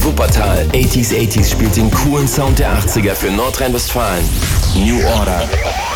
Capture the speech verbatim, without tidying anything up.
Wuppertal. achtziger achtziger spielt den coolen Sound der achtziger für Nordrhein-Westfalen. New Order.